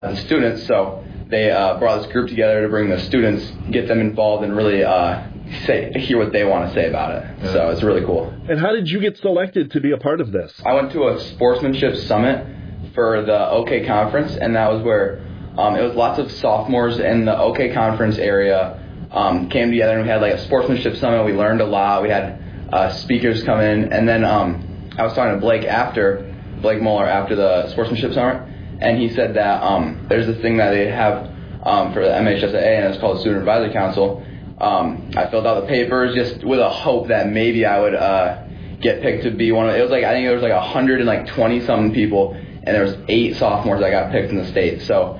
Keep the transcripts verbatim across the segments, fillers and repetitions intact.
the students, so they uh, brought this group together to bring the students, get them involved, and really uh, say hear what they want to say about it. Yeah. So it's really cool. And how did you get selected to be a part of this? I went to a sportsmanship summit for the OK Conference, and that was where um, it was lots of sophomores in the OK Conference area um, came together, and we had like a sportsmanship summit. We learned a lot. We had uh, speakers come in, and then um, I was talking to Blake after, Blake Muller after the sportsmanship summit, and he said that um, there's this thing that they have um, for the M H S A A, and it's called the Student Advisory Council. Um, I filled out the papers just with a hope that maybe I would uh, get picked to be one of. It was like I think there was like a hundred and like twenty something people, and there was eight sophomores that got picked in the state. So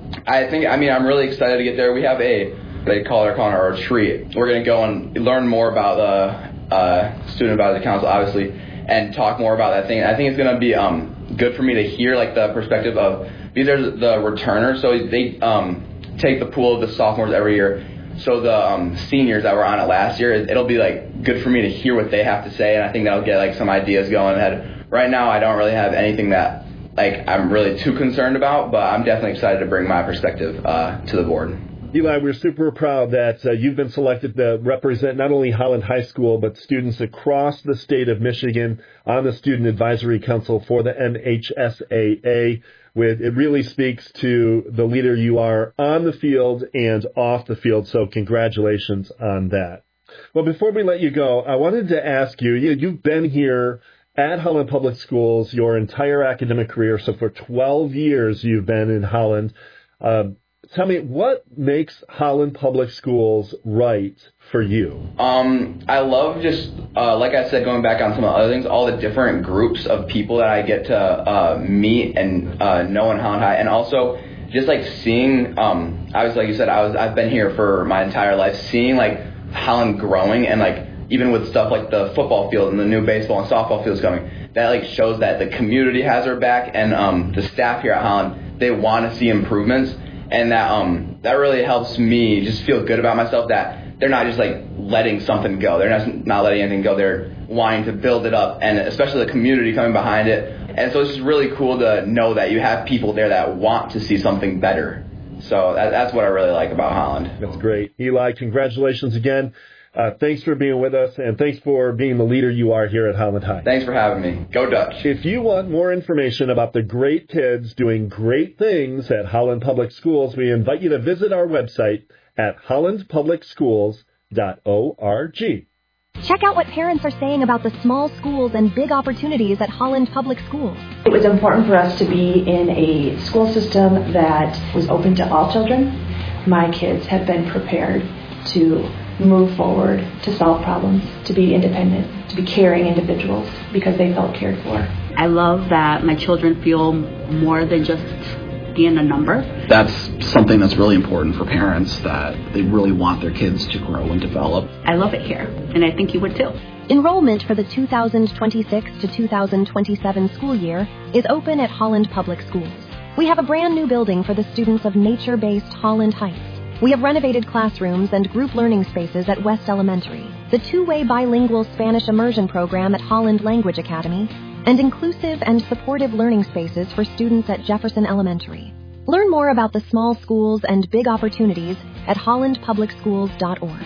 I think I mean I'm really excited to get there. We have a they call it calling it a retreat. We're gonna go and learn more about the uh, Student Advisory Council, obviously, and talk more about that thing. I think it's gonna be um, good for me to hear like the perspective of these are the returners. So they um, take the pool of the sophomores every year. So the um, seniors that were on it last year, it'll be like good for me to hear what they have to say, and I think that'll get like some ideas going ahead. Right now, I don't really have anything that like I'm really too concerned about, but I'm definitely excited to bring my perspective uh, to the board. Eli, we're super proud that uh, you've been selected to represent not only Holland High School, but students across the state of Michigan on the Student Advisory Council for the M H S A A. With, it really speaks to the leader you are on the field and off the field, so congratulations on that. Well, before we let you go, I wanted to ask you, you you've been here at Holland Public Schools your entire academic career, so for twelve years you've been in Holland. Um, Tell me, what makes Holland Public Schools right for you? Um, I love just, uh, like I said, going back on some of the other things, all the different groups of people that I get to uh, meet and uh, know in Holland High, and also just like seeing, um, obviously, like you said, I was I've been here for my entire life, seeing like Holland growing, and like even with stuff like the football field and the new baseball and softball fields coming, that like shows that the community has our back, and um, the staff here at Holland, they want to see improvements. And that um that really helps me just feel good about myself that they're not just like letting something go. They're not not letting anything go. They're wanting to build it up, and especially the community coming behind it. And so it's just really cool to know that you have people there that want to see something better. So that, that's what I really like about Holland. That's great. Eli, congratulations again. Uh, thanks for being with us, and thanks for being the leader you are here at Holland High. Thanks for having me. Go Dutch. If you want more information about the great kids doing great things at Holland Public Schools, we invite you to visit our website at holland public schools dot org. Check out what parents are saying about the small schools and big opportunities at Holland Public Schools. It was important for us to be in a school system that was open to all children. My kids have been prepared to move forward, to solve problems, to be independent, to be caring individuals because they felt cared for. I love that my children feel more than just being a number. That's something that's really important for parents, that they really want their kids to grow and develop. I love it here, and I think you would too. Enrollment for the two thousand twenty-six to two thousand twenty-seven school year is open at Holland Public Schools. We have a brand new building for the students of nature-based Holland Heights. We have renovated classrooms and group learning spaces at West Elementary, the two-way bilingual Spanish immersion program at Holland Language Academy, and inclusive and supportive learning spaces for students at Jefferson Elementary. Learn more about the small schools and big opportunities at holland public schools dot org.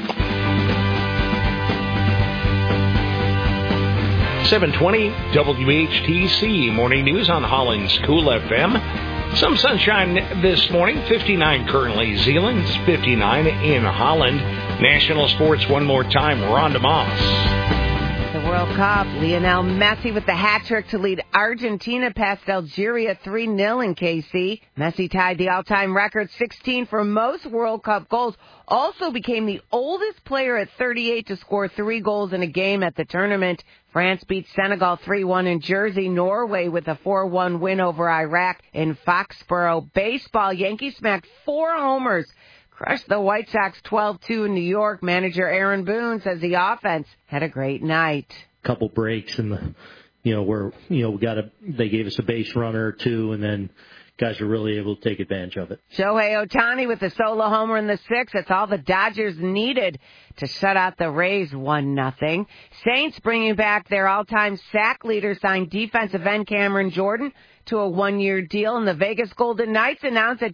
seven twenty W H T C Morning News on Holland's Cool F M. Some sunshine this morning, fifty-nine currently Zeeland, fifty-nine in Holland. National sports one more time, Rhonda Moss. The World Cup, Lionel Messi with the hat trick to lead Argentina past Algeria three nil in K C. Messi tied the all-time record sixteen for most World Cup goals. Also became the oldest player at thirty-eight to score three goals in a game at the tournament. France beat Senegal three one in Jersey. Norway with a four one win over Iraq in Foxborough. Baseball, Yankees smacked four homers. Crushed the White Sox twelve two in New York. Manager Aaron Boone says the offense had a great night. Couple breaks in the, you know, where, you know, we got a, they gave us a base runner or two and then guys are really able to take advantage of it. Shohei Ohtani with the solo homer in the sixth. That's all the Dodgers needed to shut out the Rays one nothing. Saints bringing back their all-time sack leader, signed defensive end Cameron Jordan to a one-year deal, and the Vegas Golden Knights announced that